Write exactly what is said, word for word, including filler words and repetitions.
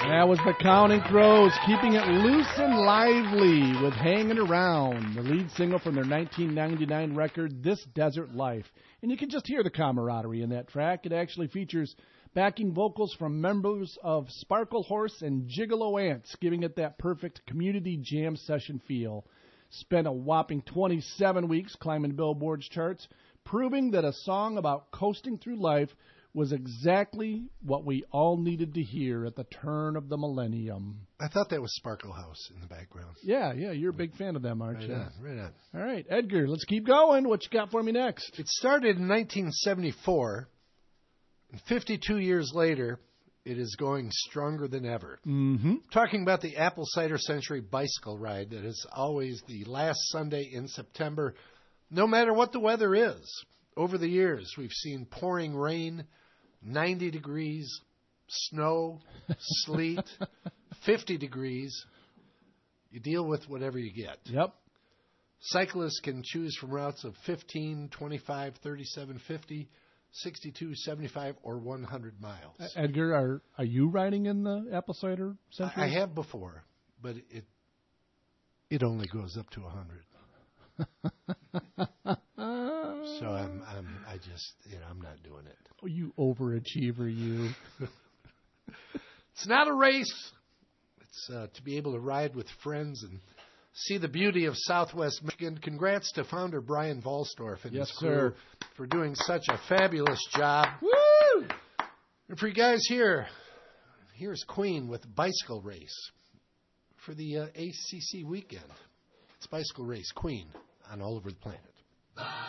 That was the Counting Crows, keeping it loose and lively with Hanging Around, the lead single from their nineteen ninety-nine record, This Desert Life. And you can just hear the camaraderie in that track. It actually features backing vocals from members of Sparkle Horse and Gigolo Ants, giving it that perfect community jam session feel. Spent a whopping twenty-seven weeks climbing Billboard's charts, proving that a song about coasting through life was exactly what we all needed to hear at the turn of the millennium. I thought that was Sparkle House in the background. Yeah, yeah, you're a big fan of them, aren't right you? On, right on. All right, Edgar, let's keep going. What you got for me next? It started in nineteen seventy-four, and fifty-two years later, it is going stronger than ever. Mm-hmm. Talking about the Apple Cider Century bicycle ride that is always the last Sunday in September, no matter what the weather is. Over the years, we've seen pouring rain, ninety degrees, snow, sleet, fifty degrees. You deal with whatever you get. Yep. Cyclists can choose from routes of fifteen, twenty-five, thirty-seven, fifty, sixty-two, seventy-five, or one hundred miles. Edgar, are are you riding in the Apple Cider Century? I have before, but it it only goes up to one hundred. So I'm I'm I just you know I'm not doing it. Oh, you overachiever, you. It's not a race. It's uh, to be able to ride with friends and see the beauty of Southwest Michigan. Congrats to founder Brian Volsdorf and yes, his crew sir. for doing such a fabulous job. Woo! And for you guys here, here's Queen with Bicycle Race for the uh, A C C weekend. It's Bicycle Race, Queen, on All Over the Planet.